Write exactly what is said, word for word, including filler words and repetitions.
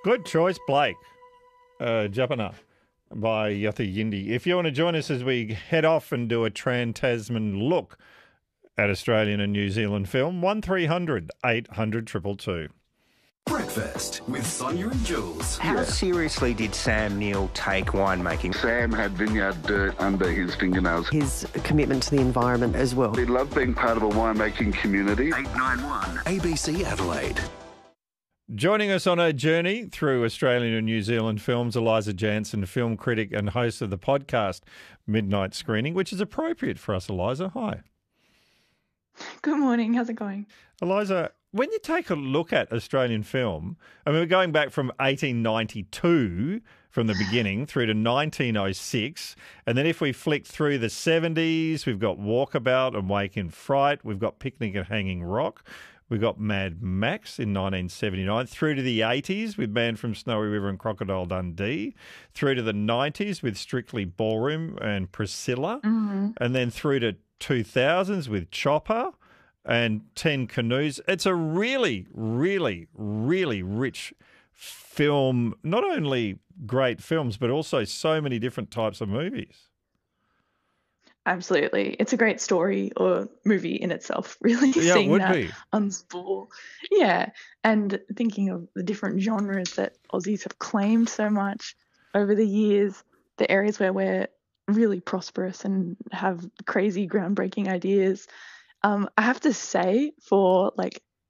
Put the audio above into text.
Good choice, Blake. Uh, Japana by Yatha Yindi. If you want to join us as we head off and do a Trans-Tasman look at Australian and New Zealand film, one three hundred eight hundred two two two. Breakfast with Sonia and Jules. How seriously did Sam Neill take winemaking? Sam had vineyard dirt under his fingernails. His commitment to the environment as well. He loved being part of a winemaking community. eight nine one A B C Adelaide. Joining us on a journey through Australian and New Zealand films, Eliza Jansen, film critic and host of the podcast Midnight Screening, which is appropriate for us, Eliza. Hi. Good morning. How's it going? Eliza, when you take a look at Australian film, I mean, we're going back from eighteen ninety-two from the beginning through to nineteen oh six. And then if we flick through the seventies, we've got Walkabout and Wake in Fright. We've got Picnic at Hanging Rock. We've got Mad Max in nineteen seventy-nine. Through to the eighties with Man from Snowy River and Crocodile Dundee. Through to the nineties with Strictly Ballroom and Priscilla. Mm-hmm. And then through to two thousands with Chopper and Ten Canoes. It's a really, really, really rich film. Not only great films, but also so many different types of movies. Absolutely. It's a great story or movie in itself, really, Yeah, it seeing would that be. unspool. Yeah, and thinking of the different genres that Aussies have claimed so much over the years, the areas where we're really prosperous and have crazy groundbreaking ideas. Um, I have to say, for like